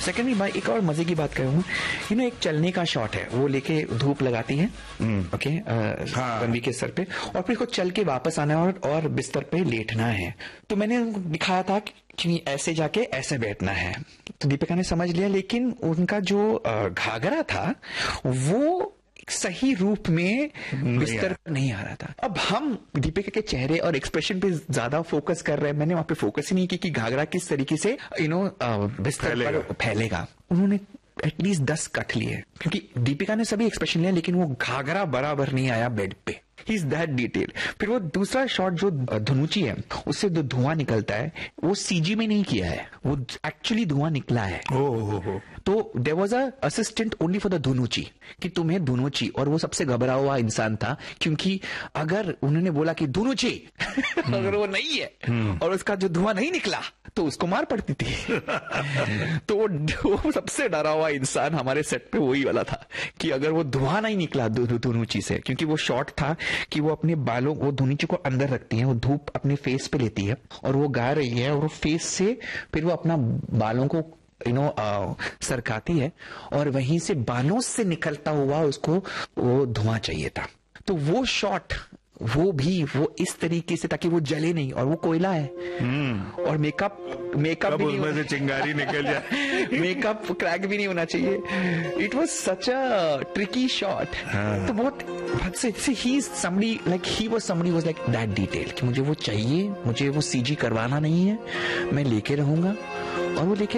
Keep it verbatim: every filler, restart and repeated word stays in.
Secondly मैं एक और मजे की बात करूँ, यू नो एक चलने का शॉट है, वो लेके धूप लगाती है ओके रणवीर के सर पे, और फिर उसको चल के वापस आना है और, और बिस्तर पे लेटना है। तो मैंने उनको दिखाया था कि ऐसे जाके ऐसे बैठना है, तो दीपिका ने समझ लिया, लेकिन उनका जो घाघरा था वो सही रूप में बिस्तर पर नहीं आ रहा था। अब हम दीपिका के चेहरे और एक्सप्रेशन पे ज्यादा फोकस कर रहे हैं, मैंने वहां पे फोकस ही नहीं की कि घाघरा किस तरीके से यू नो बिस्तर पर फैलेगा। उन्होंने एटलीस्ट दस कट लिए, क्योंकि दीपिका ने सभी एक्सप्रेशन लिया, लेकिन वो घाघरा बराबर नहीं आया बेड पे। He is that detail. फिर वो दूसरा शॉट जो धनुची है, उससे जो धुआं निकलता है वो सीजी में नहीं किया है, वो एक्चुअली धुआं निकला है। ओह, तो there was a assistant only for the धनुची, कि तुम्हें धनुची, और वो सबसे घबरा हुआ इंसान था, क्योंकि अगर उन्होंने बोला कि धनुची अगर वो नहीं है और उसका जो धुआं नहीं निकला तो उसको मार पड़ती थी। तो वो, वो सबसे डरा हुआ इंसान हमारे सेट पे वही वाला था कि अगर वो धुआं नहीं निकला धनुची से, क्योंकि वो शॉट था कि वो अपने बालों, वो धनुची को अंदर रखती है, वो धूप अपने फेस पे लेती है और वो गा रही है, और वो फेस से फिर वो अपना बालों को यू नो सरकाती है, और वहीं से बालों से निकलता हुआ उसको वो धुआं चाहिए था। तो वो शॉट वो भी वो इस तरीके से, ताकि वो जले नहीं, और वो कोयला है और मेकअप मेकअप भी नहीं, से चिंगारी निकल जाए, मेकअप क्रैक भी नहीं होना चाहिए। It was such a tricky shot. तो बहुत ही somebody like he was somebody was like that detail कि मुझे वो चाहिए, मुझे वो सीजी करवाना नहीं है, मैं लेके रहूंगा, और वो लेके